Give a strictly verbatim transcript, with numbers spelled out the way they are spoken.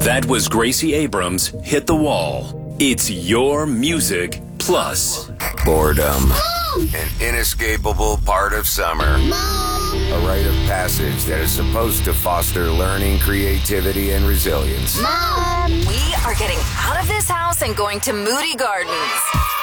That was Gracie Abrams' Hit the Wall. It's your music plus. Boredom. An inescapable part of summer. A rite of passage that is supposed to foster learning, creativity, and resilience. Mom! We are getting out of this house and going to Moody Gardens.